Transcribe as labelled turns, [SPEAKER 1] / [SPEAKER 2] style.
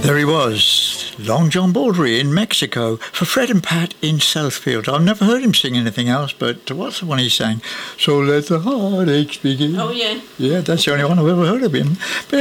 [SPEAKER 1] There he was, Long John Baldry in Mexico for Fred and Pat in Southfield. I've never heard him sing anything else, but what's the one he sang? So let the heartaches begin.
[SPEAKER 2] Oh, yeah.
[SPEAKER 1] Yeah, that's the only one I've ever heard of him. But